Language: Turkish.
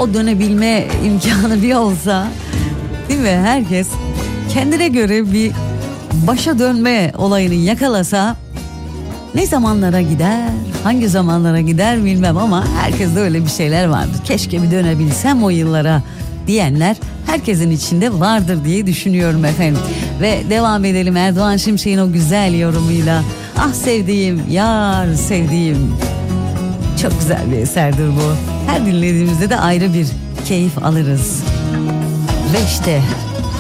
o dönebilme imkanı bir olsa, değil mi? Herkes kendine göre bir başa dönme olayını yakalasa, ne zamanlara gider, hangi zamanlara gider bilmem ama herkeste öyle bir şeyler vardır. Keşke bir dönebilsem o yıllara diyenler herkesin içinde vardır diye düşünüyorum efendim. Ve devam edelim Erdoğan Şimşek'in o güzel yorumuyla. Ah sevdiğim, yar sevdiğim. Çok güzel bir eserdir bu. Her dinlediğimizde de ayrı bir keyif alırız. Ve işte